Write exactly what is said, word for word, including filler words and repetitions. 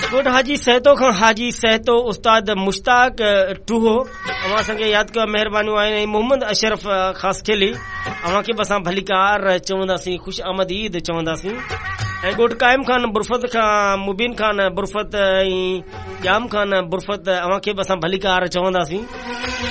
good हाजी सहतो खां हाजी सहतो उस्ताद मुश्ताक टूहो अवां संगे याद कयो महिरबानियूं आहिनि मोहम्मद अशरफ ख़ासि खेली अवां खे बि असां भलीकार चवंदासीं ख़ुशि आमदीद चवंदासीं ऐं ॻोठ काइम खान बुरफत खां मुबीन खान बुरफत ऐं जाम खान बुरफत अवां खे बि असां भलीकार चवंदासीं